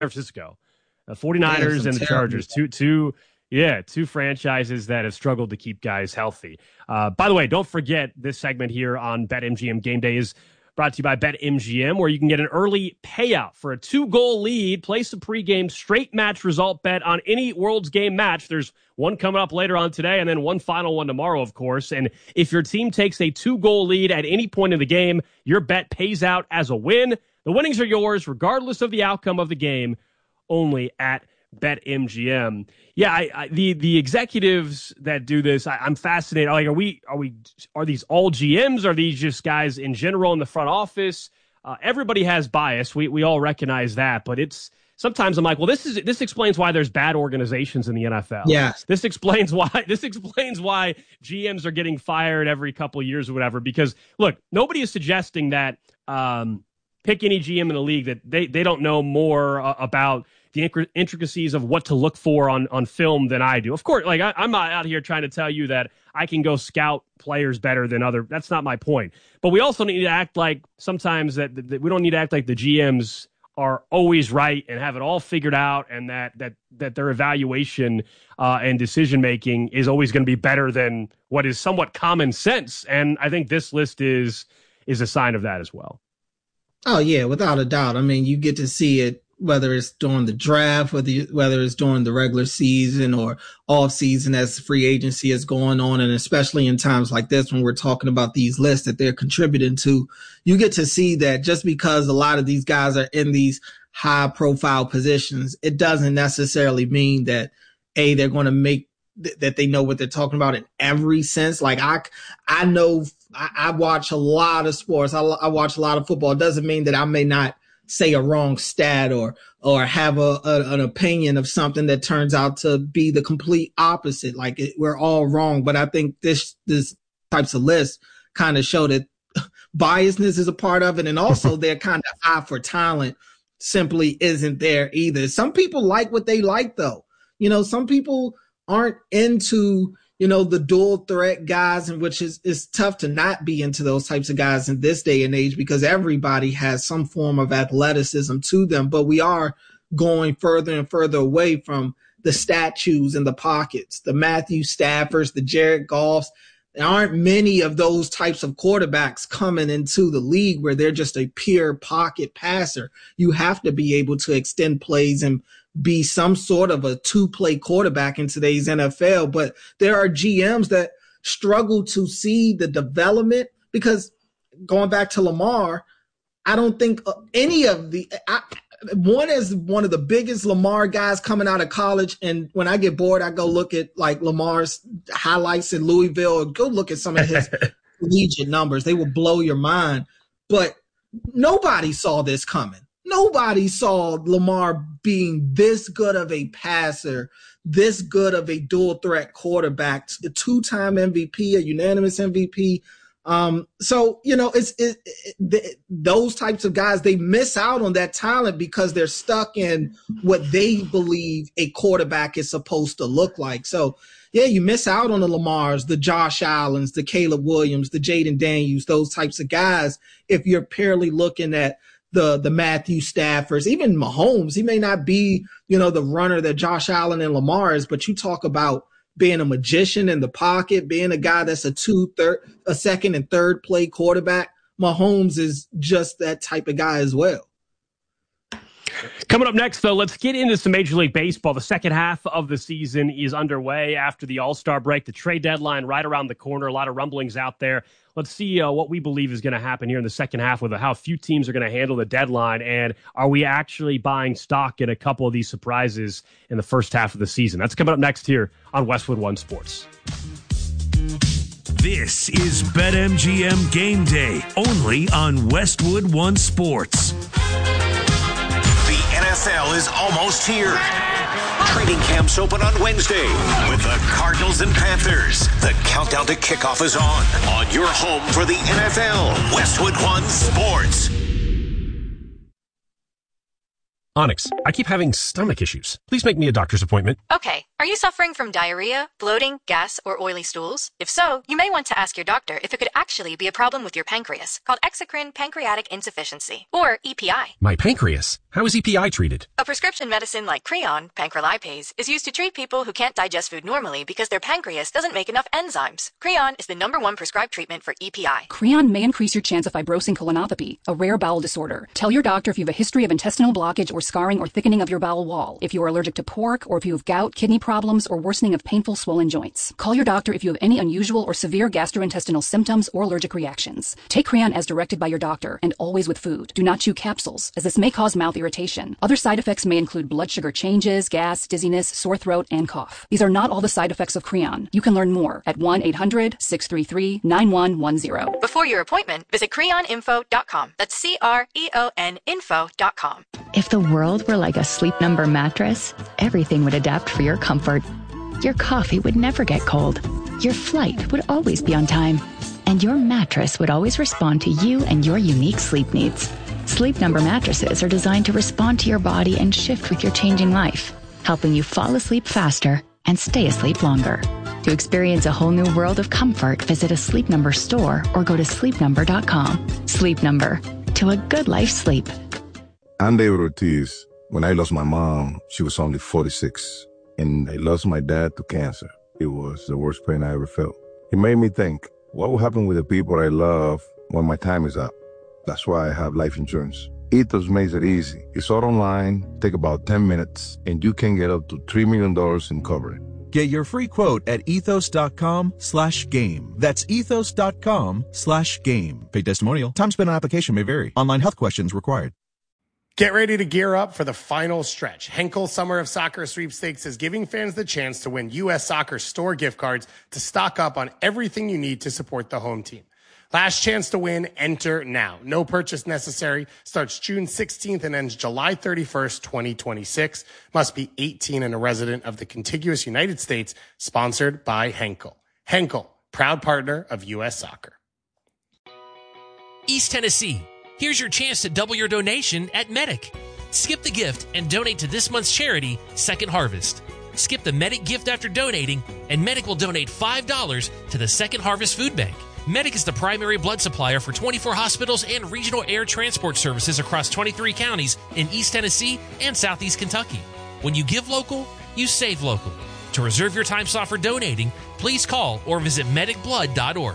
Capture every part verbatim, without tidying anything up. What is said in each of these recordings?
Francisco. The 49ers and the Chargers, two, two, yeah, two franchises that have struggled to keep guys healthy. Uh, by the way, don't forget this segment here on BetMGM Game Day is brought to you by BetMGM, where you can get an early payout for a two-goal lead. Place a pregame straight match result bet on any World's Game match. There's one coming up later on today and then one final one tomorrow, of course. And if your team takes a two-goal lead at any point in the game, your bet pays out as a win. The winnings are yours regardless of the outcome of the game, only at BetMGM. Yeah, I, I, the the executives that do this, I, I'm fascinated. Like, are we are we are these all G Ms? Are these just guys in general in the front office? Uh, everybody has bias. We we all recognize that, but it's sometimes I'm like, well, this is this explains why there's bad organizations in the N F L. Yes. This explains why this explains why G Ms are getting fired every couple of years or whatever. Because look, nobody is suggesting that um, pick any G M in the league that they they don't know more uh, about the intricacies of what to look for on, on film than I do. Of course, like I, I'm not out here trying to tell you that I can go scout players better than other. That's not my point. But we also need to act like sometimes that, that we don't need to act like the G Ms are always right and have it all figured out, and that that that their evaluation uh, and decision making is always going to be better than what is somewhat common sense. And I think this list is is a sign of that as well. Oh yeah, without a doubt. I mean, you get to see it, whether it's during the draft, whether you, whether it's during the regular season or off season as free agency is going on. And especially in times like this, when we're talking about these lists that they're contributing to, you get to see that just because a lot of these guys are in these high profile positions, it doesn't necessarily mean that A, they're going to make th- that they know what they're talking about in every sense. Like I, I know I, I watch a lot of sports. I, I watch a lot of football. It doesn't mean that I may not say a wrong stat or or have a, a an opinion of something that turns out to be the complete opposite. Like it, we're all wrong. But I think this this types of lists kind of show that biasness is a part of it, and also their kind of eye for talent simply isn't there either. Some people like what they like, though. You know, some people aren't into, you know, the dual threat guys, and which is, is tough to not be into those types of guys in this day and age because everybody has some form of athleticism to them. But we are going further and further away from the statues in the pockets, the Matthew Staffords, the Jared Goffs. There aren't many of those types of quarterbacks coming into the league where they're just a pure pocket passer. You have to be able to extend plays and be some sort of a two-play quarterback in today's N F L. But there are G Ms that struggle to see the development because going back to Lamar, I don't think any of the I, one is one of the biggest Lamar guys coming out of college. And when I get bored, I go look at like Lamar's highlights in Louisville or go look at some of his collegiate numbers. They will blow your mind. But nobody saw this coming. Nobody saw Lamar being this good of a passer, this good of a dual threat quarterback, a two-time M V P, a unanimous M V P. Um, so, you know, it's it, it, the, those types of guys, they miss out on that talent because they're stuck in what they believe a quarterback is supposed to look like. So, yeah, you miss out on the Lamars, the Josh Allens, the Caleb Williams, the Jaden Daniels, those types of guys if you're purely looking at the the Matthew Staffords, even Mahomes. He may not be, you know, the runner that Josh Allen and Lamar is, but you talk about being a magician in the pocket, being a guy that's a two, third, a second and third play quarterback. Mahomes is just that type of guy as well. Coming up next, though, let's get into some Major League Baseball. The second half of the season is underway after the All-Star break. The trade deadline right around the corner. A lot of rumblings out there. Let's see uh, what we believe is going to happen here in the second half with how few teams are going to handle the deadline. And are we actually buying stock in a couple of these surprises in the first half of the season? That's coming up next here on Westwood One Sports. This is BetMGM Game Day, only on Westwood One Sports. N F L is almost here. Training camps open on Wednesday with the Cardinals and Panthers. The countdown to kickoff is on. On your home for the N F L, Westwood One Sports. Onyx, I keep having stomach issues. Please make me a doctor's appointment. Okay. Are you suffering from diarrhea, bloating, gas, or oily stools? If so, you may want to ask your doctor if it could actually be a problem with your pancreas, called exocrine pancreatic insufficiency, or E P I. My pancreas? How is E P I treated? A prescription medicine like Creon, pancrelipase, is used to treat people who can't digest food normally because their pancreas doesn't make enough enzymes. Creon is the number one prescribed treatment for E P I. Creon may increase your chance of fibrosing colonopathy, a rare bowel disorder. Tell your doctor if you have a history of intestinal blockage or scarring or thickening of your bowel wall, if you are allergic to pork, or if you have gout, kidney problems, or worsening of painful swollen joints. Call your doctor if you have any unusual or severe gastrointestinal symptoms or allergic reactions. Take Creon as directed by your doctor, and always with food. Do not chew capsules, as this may cause mouth irritation. Other side effects may include blood sugar changes, gas, dizziness, sore throat, and cough. These are not all the side effects of Creon. You can learn more at one eight hundred, six three three, nine one one zero. Before your appointment, visit creon info dot com. That's C R E O N info dot com. If the world were like a Sleep Number mattress, everything would adapt for your comfort. Your coffee would never get cold. Your flight would always be on time. And your mattress would always respond to you and your unique sleep needs. Sleep Number mattresses are designed to respond to your body and shift with your changing life, helping you fall asleep faster and stay asleep longer. To experience a whole new world of comfort, visit a Sleep Number store or go to sleep number dot com. Sleep Number. To a good life sleep. I'm David Ortiz. When I lost my mom, she was only forty-six. And I lost my dad to cancer. It was the worst pain I ever felt. It made me think, what will happen with the people I love when my time is up? That's why I have life insurance. Ethos makes it easy. It's all online, take about ten minutes, and you can get up to three million dollars in coverage. Get your free quote at ethos.com slash game. That's ethos.com slash game. Paid testimonial. Time spent on application may vary. Online health questions required. Get ready to gear up for the final stretch. Henkel Summer of Soccer Sweepstakes is giving fans the chance to win U S Soccer store gift cards to stock up on everything you need to support the home team. Last chance to win, enter now. No purchase necessary. Starts June sixteenth and ends July thirty-first, twenty twenty-six. Must be eighteen and a resident of the contiguous United States. Sponsored by Henkel. Henkel, proud partner of U S Soccer. East Tennessee. Here's your chance to double your donation at Medic. Skip the gift and donate to this month's charity, Second Harvest. Skip the Medic gift after donating, and Medic will donate five dollars to the Second Harvest Food Bank. Medic is the primary blood supplier for twenty-four hospitals and regional air transport services across twenty-three counties in East Tennessee and Southeast Kentucky. When you give local, you save local. To reserve your time slot for donating, please call or visit medic blood dot org.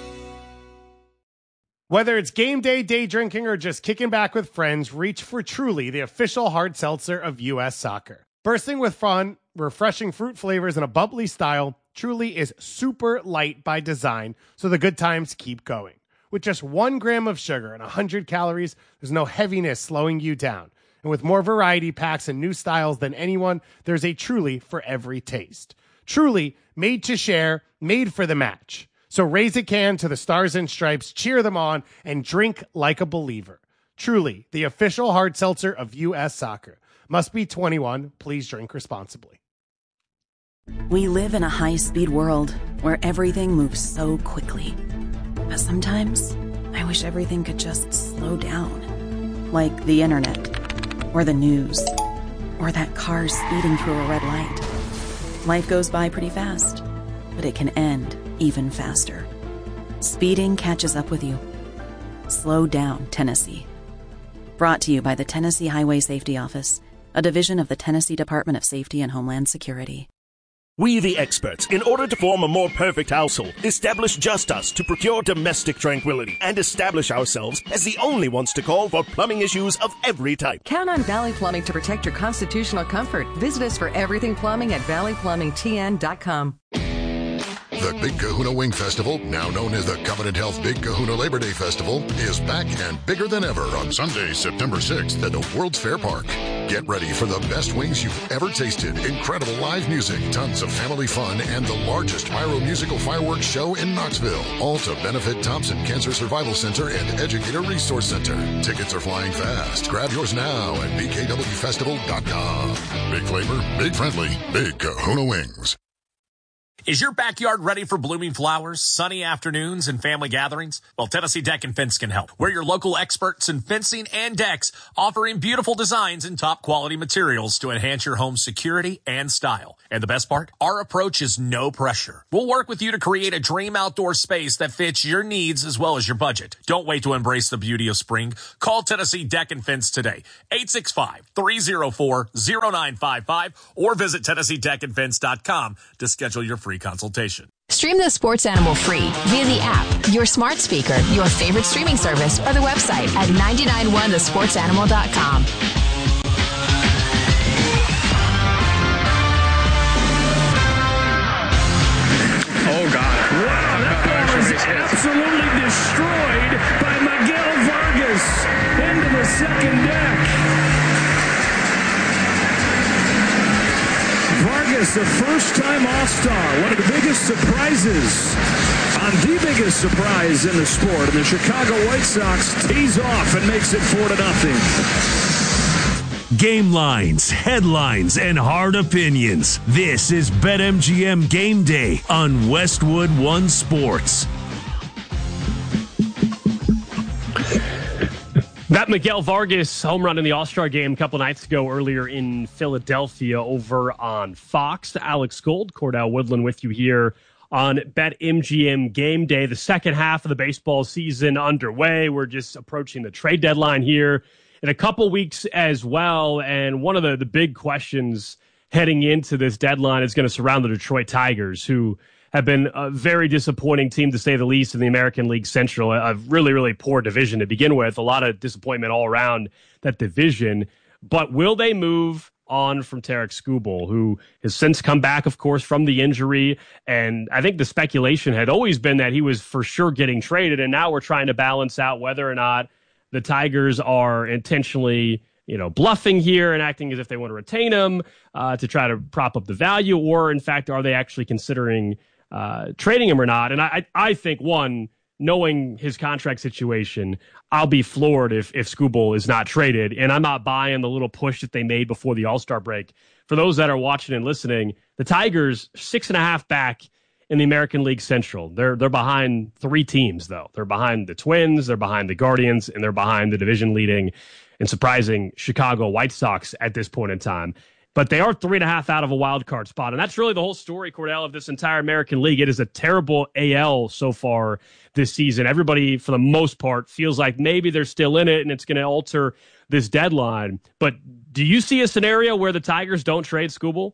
Whether it's game day, day drinking, or just kicking back with friends, reach for Truly, the official hard seltzer of U S Soccer. Bursting with fun, refreshing fruit flavors, and a bubbly style, Truly is super light by design, so the good times keep going. With just one gram of sugar and one hundred calories, there's no heaviness slowing you down. And with more variety packs and new styles than anyone, there's a Truly for every taste. Truly, made to share, made for the match. So raise a can to the Stars and Stripes, cheer them on, and drink like a believer. Truly, the official hard seltzer of U S Soccer. Must be twenty-one. Please drink responsibly. We live in a high-speed world where everything moves so quickly. But sometimes, I wish everything could just slow down. Like the internet, or the news, or that car speeding through a red light. Life goes by pretty fast, but it can end even faster. Speeding catches up with you. Slow down, Tennessee. Brought to you by the Tennessee Highway Safety Office, a division of the Tennessee Department of Safety and Homeland Security. We the experts, in order to form a more perfect household, establish just us to procure domestic tranquility and establish ourselves as the only ones to call for plumbing issues of every type. Count on Valley Plumbing to protect your constitutional comfort. Visit us for everything plumbing at valley plumbing t n dot com. The Big Kahuna Wing Festival, now known as the Covenant Health Big Kahuna Labor Day Festival, is back and bigger than ever on Sunday, September sixth at the World's Fair Park. Get ready for the best wings you've ever tasted, incredible live music, tons of family fun, and the largest pyro musical fireworks show in Knoxville. All to benefit Thompson Cancer Survival Center and Educator Resource Center. Tickets are flying fast. Grab yours now at b k w festival dot com. Big flavor, big friendly, Big Kahuna Wings. Is your backyard ready for blooming flowers, sunny afternoons, and family gatherings? Well, Tennessee Deck and Fence can help. We're your local experts in fencing and decks, offering beautiful designs and top quality materials to enhance your home's security and style. And the best part? Our approach is no pressure. We'll work with you to create a dream outdoor space that fits your needs as well as your budget. Don't wait to embrace the beauty of spring. Call Tennessee Deck and Fence today, eight six five, three oh four, oh nine five five, or visit Tennessee Deck and Fence dot com to schedule your free consultation. Stream the Sports Animal free via the app, your smart speaker, your favorite streaming service, or the website at nine nine one the sports animal dot com. Oh, God. Wow, that ball is absolutely destroyed by Miguel Vargas into the second deck. Vargas, the first-time All-Star, one of the biggest surprises on the biggest surprise in the sport. And the Chicago White Sox tees off and makes it four to nothing. Game lines, headlines, and hard opinions. This is BetMGM Game Day on Westwood One Sports. That Miguel Vargas home run in the All-Star game a couple nights ago earlier in Philadelphia over on Fox. Alex Gold, Cordell Woodland with you here on BetMGM Game Day. The second half of the baseball season underway. We're just approaching the trade deadline here in a couple weeks as well. And one of the, the big questions heading into this deadline is going to surround the Detroit Tigers, who have been a very disappointing team, to say the least, in the American League Central. A really, really poor division to begin with. A lot of disappointment all around that division. But will they move on from Tarik Skubal, who has since come back, of course, from the injury? And I think the speculation had always been that he was for sure getting traded. And now we're trying to balance out whether or not the Tigers are intentionally, you know, bluffing here and acting as if they want to retain him uh, to try to prop up the value, or in fact, are they actually considering uh, trading him or not? And I, I think, one, knowing his contract situation, I'll be floored if if Skubal is not traded, and I'm not buying the little push that they made before the All-Star break. For those that are watching and listening, the Tigers six and a half back in the American League Central. They're they're behind three teams, though. They're behind the Twins, they're behind the Guardians, and they're behind the division-leading and surprising Chicago White Sox at this point in time. But they are three and a half out of a wild card spot. And that's really the whole story, Cordell, of this entire American League. It is a terrible A L so far this season. Everybody, for the most part, feels like maybe they're still in it and it's going to alter this deadline. But do you see a scenario where the Tigers don't trade Skubal?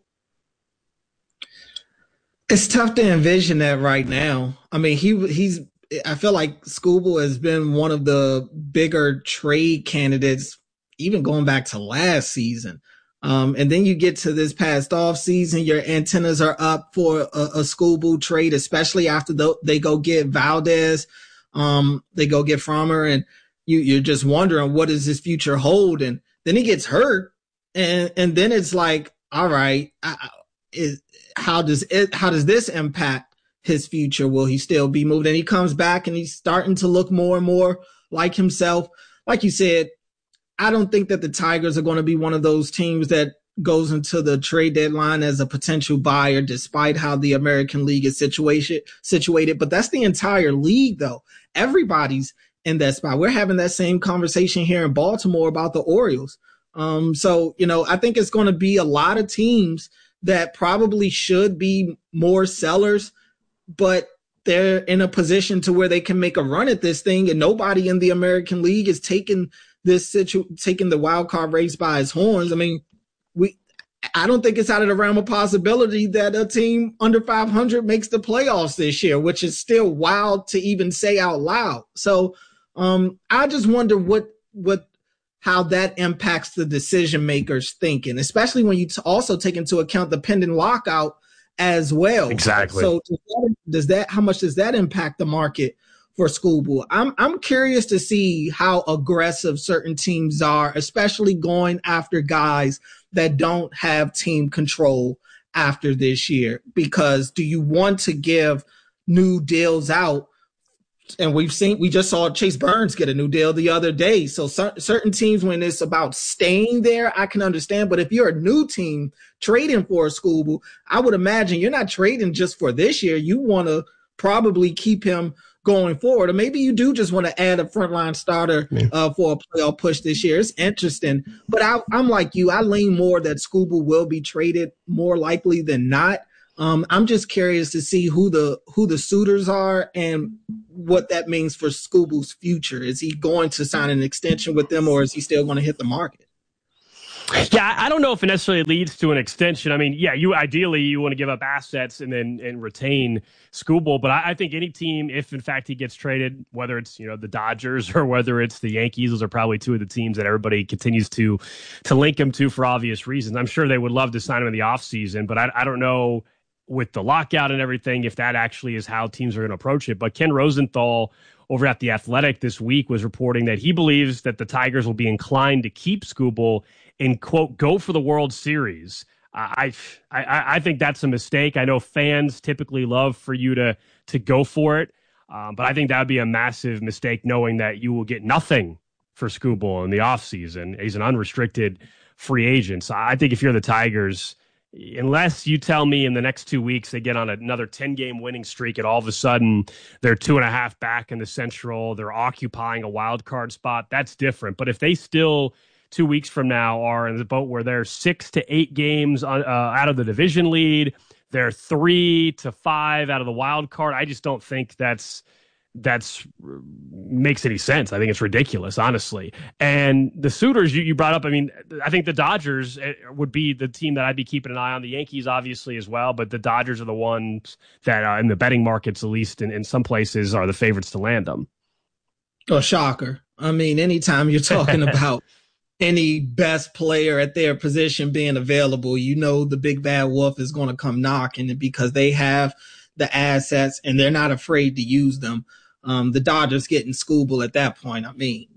It's tough to envision that right now. I mean, he he's. I feel like Skubal has been one of the bigger trade candidates, even going back to last season. Um, and then you get to this past off season, your antennas are up for a, a Skubal trade, especially after the, they go get Valdez, um, they go get Frommer, and you, you're just wondering, what does his future hold? And then he gets hurt, and and then it's like, all right, I, is, how does it? How does this impact his future? Will he still be moved? And he comes back, and he's starting to look more and more like himself. Like you said, I don't think that the Tigers are going to be one of those teams that goes into the trade deadline as a potential buyer, despite how the American League is situated. situated. But that's the entire league, though. Everybody's in that spot. We're having that same conversation here in Baltimore about the Orioles. Um, so, you know, I think it's going to be a lot of teams that probably should be more sellers, but they're in a position to where they can make a run at this thing, and nobody in the American League is taking this situ- taking the wild card race by its horns. I mean, we I don't think it's out of the realm of possibility that a team under five hundred makes the playoffs this year, which is still wild to even say out loud. So um, I just wonder what what how that impacts the decision makers' thinking, especially when you t- also take into account the pending lockout as well. Exactly. So does that, does that how much does that impact the market for Skubal? I'm I'm curious to see how aggressive certain teams are, especially going after guys that don't have team control after this year. Because do you want to give new deals out And we've seen, we just saw Chase Burns get a new deal the other day. So cer- certain teams, when it's about staying there, I can understand. But if you're a new team trading for a Skubal, I would imagine you're not trading just for this year. You want to probably keep him going forward. Or maybe you do just want to add a frontline starter uh, for a playoff push this year. It's interesting. But I, I'm like you. I lean more that Skubal will be traded more likely than not. Um, I'm just curious to see who the who the suitors are and what that means for Skubal's future. Is he going to sign an extension with them, or is he still going to hit the market? Yeah, I don't know if it necessarily leads to an extension. I mean, yeah, you ideally you want to give up assets and then and retain Skubal, but I, I think any team, if in fact he gets traded, whether it's you know the Dodgers or whether it's the Yankees, those are probably two of the teams that everybody continues to to link him to for obvious reasons. I'm sure they would love to sign him in the offseason, but I, I don't know with the lockout and everything if that actually is how teams are going to approach it. But Ken Rosenthal over at The Athletic this week was reporting that he believes that the Tigers will be inclined to keep Skubal and, quote, go for the World Series. I, I I think that's a mistake. I know fans typically love for you to to go for it, um, but I think that would be a massive mistake knowing that you will get nothing for Skubal in the offseason. He's an unrestricted free agent. So I think if you're the Tigers, unless you tell me in the next two weeks they get on another ten-game winning streak and all of a sudden they're two and a half back in the Central, they're occupying a wild card spot, that's different. But if they still, two weeks from now, are in the boat where they're six to eight games uh, out of the division lead, they're three to five out of the wild card, I just don't think that's that's makes any sense. I think it's ridiculous, honestly. And the suitors you, you brought up, I mean, I think the Dodgers would be the team that I'd be keeping an eye on. The Yankees, obviously, as well, but the Dodgers are the ones that uh, in the betting markets, at least in, in some places, are the favorites to land them. Oh, shocker. I mean, anytime you're talking about any best player at their position being available, you know the big bad wolf is going to come knocking, because they have the assets and they're not afraid to use them. Um, the Dodgers getting Skubal at that point, I mean,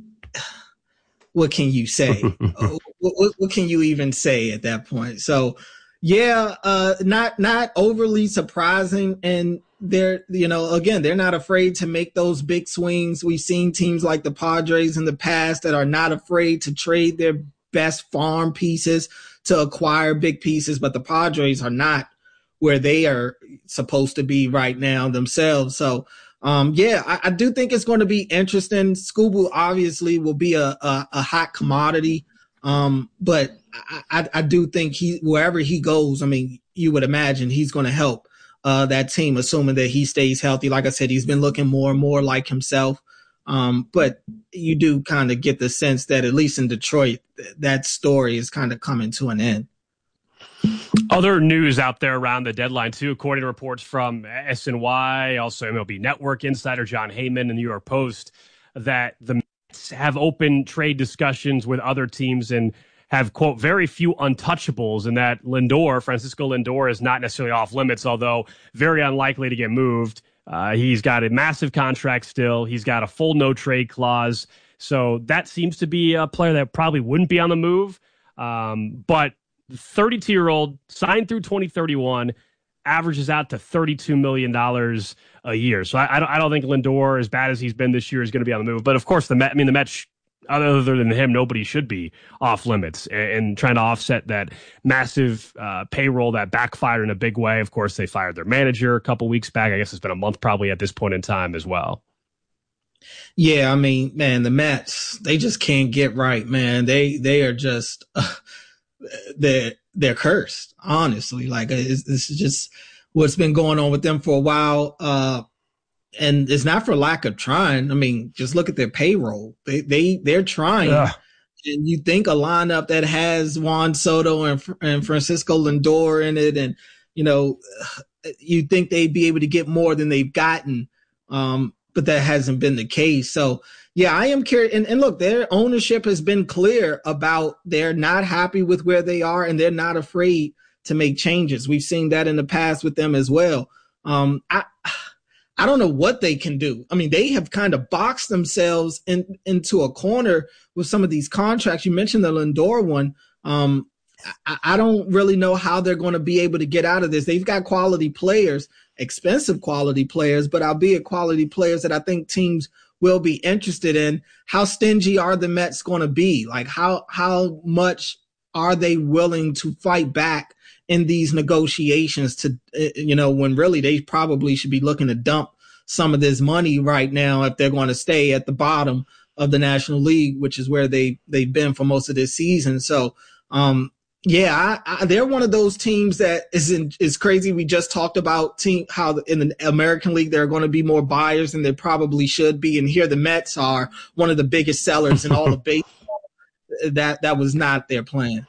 what can you say? what, what, what can you even say at that point? So, yeah, uh, not not overly surprising. And they're, you know, again, they're not afraid to make those big swings. We've seen teams like the Padres in the past that are not afraid to trade their best farm pieces to acquire big pieces, but the Padres are not where they are supposed to be right now themselves. So, Um, yeah, I, I do think it's going to be interesting. Skubal obviously will be a, a, a hot commodity. Um, but I, I, I do think he, wherever he goes, I mean, you would imagine he's going to help, uh, that team, assuming that he stays healthy. Like I said, he's been looking more and more like himself. Um, but you do kind of get the sense that at least in Detroit, th- that story is kind of coming to an end. Other news out there around the deadline, too, according to reports from S N Y, also M L B Network insider John Heyman and the New York Post, that the Mets have open trade discussions with other teams and have, quote, very few untouchables, and that Lindor, Francisco Lindor, is not necessarily off limits, although very unlikely to get moved. Uh, he's got a massive contract still. He's got a full no-trade clause. So that seems to be a player that probably wouldn't be on the move. Um, but thirty-two-year-old, signed through twenty thirty-one, averages out to thirty-two million dollars a year. So I, I, don't, I don't think Lindor, as bad as he's been this year, is going to be on the move. But, of course, the Met, I mean, the Mets, other than him, nobody should be off limits. And, and trying to offset that massive uh, payroll that backfired in a big way. Of course, they fired their manager a couple weeks back. I guess it's been a month probably at this point in time as well. Yeah, I mean, man, the Mets, they just can't get right, man. They they are just uh, – they're they're cursed, honestly. Like, it's, this is just what's been going on with them for a while, uh and it's not for lack of trying. I mean, just look at their payroll. They they they're trying. Ugh. And you think a lineup that has Juan Soto and and Francisco Lindor in it, and you know, you think they'd be able to get more than they've gotten, um but that hasn't been the case. So yeah, I am curious. And, and look, their ownership has been clear about they're not happy with where they are and they're not afraid to make changes. We've seen that in the past with them as well. Um, I I don't know what they can do. I mean, they have kind of boxed themselves in, into a corner with some of these contracts. You mentioned the Lindor one. Um, I, I don't really know how they're going to be able to get out of this. They've got quality players, expensive quality players, but albeit quality players that I think teams will be interested in. How stingy are the Mets going to be? Like how, how much are they willing to fight back in these negotiations to, you know, when really they probably should be looking to dump some of this money right now if they're going to stay at the bottom of the National League, which is where they, they've been for most of this season. So, um, yeah, I, I, they're one of those teams that is in, is crazy. We just talked about team how in the American League there are going to be more buyers than there probably should be, and here the Mets are one of the biggest sellers in all of baseball. That that was not their plan.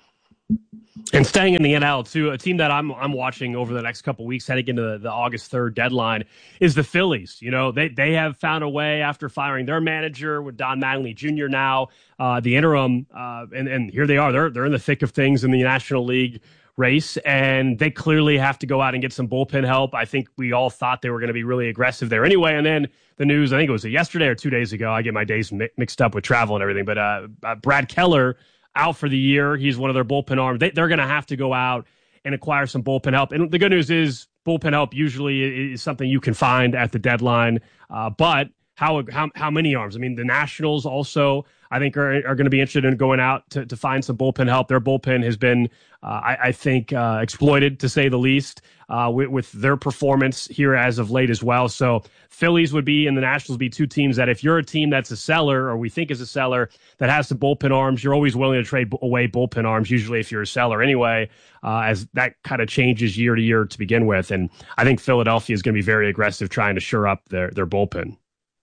And staying in the N L too, a team that I'm I'm watching over the next couple of weeks, heading into the, the August third deadline, is the Phillies. You know, they they have found a way after firing their manager with Don Mattingly Junior now, uh, the interim, uh, and and here they are. They're they're in the thick of things in the National League race, and they clearly have to go out and get some bullpen help. I think we all thought they were going to be really aggressive there anyway. And then the news, I think it was yesterday or two days ago. I get my days mi- mixed up with travel and everything, but uh, uh, Brad Keller out for the year. He's one of their bullpen arms. They, they're going to have to go out and acquire some bullpen help. And the good news is bullpen help usually is something you can find at the deadline. Uh, but how, how how many arms? I mean, the Nationals also, I think, are, are going to be interested in going out to, to find some bullpen help. Their bullpen has been, uh, I, I think, uh, exploited, to say the least, uh, with, with their performance here as of late as well. So Phillies would be and the Nationals would be two teams that if you're a team that's a seller, or we think is a seller, that has some bullpen arms, you're always willing to trade away bullpen arms, usually if you're a seller anyway, uh, as that kind of changes year to year to begin with. And I think Philadelphia is going to be very aggressive trying to shore up their, their bullpen.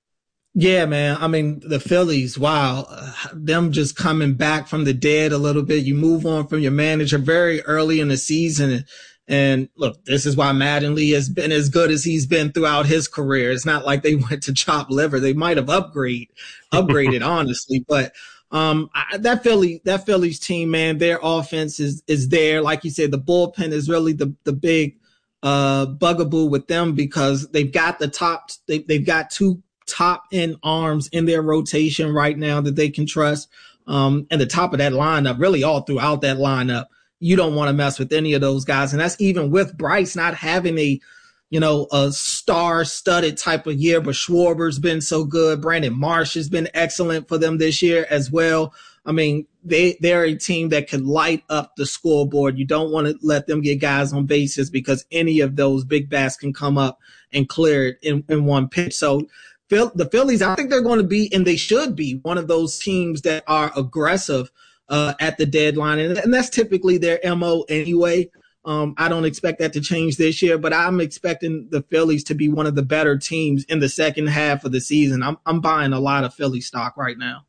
Yeah, man. I mean, the Phillies, wow, uh, them just coming back from the dead a little bit. You move on from your manager very early in the season. And, and look, this is why Mattingly has been as good as he's been throughout his career. It's not like they went to chop liver. They might have upgrade, upgraded, honestly. But um, I, that Philly, that Phillies team, man, their offense is is there. Like you said, the bullpen is really the the big uh, bugaboo with them because they've got the top. They, they've got two top end arms in their rotation right now that they can trust. Um, and the top of that lineup, really all throughout that lineup, you don't want to mess with any of those guys. And that's even with Bryce not having a, you know, a star studded type of year, but Schwarber's been so good. Brandon Marsh has been excellent for them this year as well. I mean, they, they're a team that can light up the scoreboard. You don't want to let them get guys on bases because any of those big bats can come up and clear it in, in one pitch. So, the Phillies, I think they're going to be, and they should be, one of those teams that are aggressive uh, at the deadline. And, and that's typically their M O anyway. Um, I don't expect that to change this year, but I'm expecting the Phillies to be one of the better teams in the second half of the season. I'm, I'm buying a lot of Philly stock right now.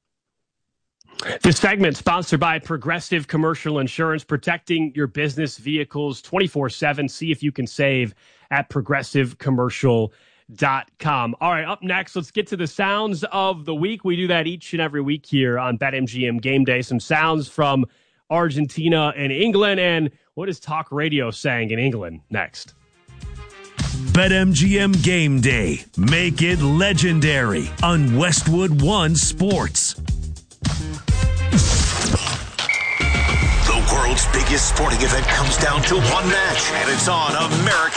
This segment sponsored by Progressive Commercial Insurance, protecting your business vehicles twenty-four seven. See if you can save at Progressive Commercial Dot com. All right, up next, let's get to the sounds of the week. We do that each and every week here on BetMGM Game Day. Some sounds from Argentina and England, and what is talk radio saying in England next? BetMGM Game Day. Make it legendary on Westwood One Sports. The world's biggest sporting event comes down to one match, and it's on American